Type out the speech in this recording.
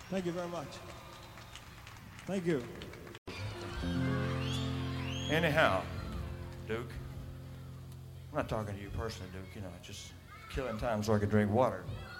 Thank you very much. Thank you. Anyhow, Duke, I'm not talking to you personally, Duke. You know, just killing time so I could drink water.